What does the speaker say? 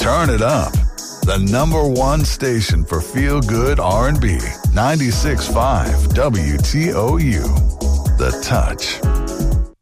Turn it up. The number one station for feel-good R&B. 96.5 WTOU. The Touch.